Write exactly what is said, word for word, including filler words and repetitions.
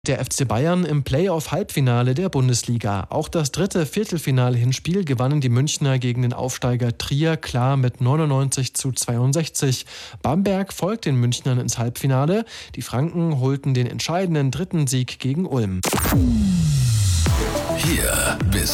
Der F C Bayern im Play-off-Halbfinale der Bundesliga. Auch das dritte Viertelfinal-Hinspiel gewannen die Münchner gegen den Aufsteiger Trier klar mit neunundneunzig zu zweiundsechzig. Bamberg folgt den Münchnern ins Halbfinale. Die Franken holten den entscheidenden dritten Sieg gegen Ulm. Hier bis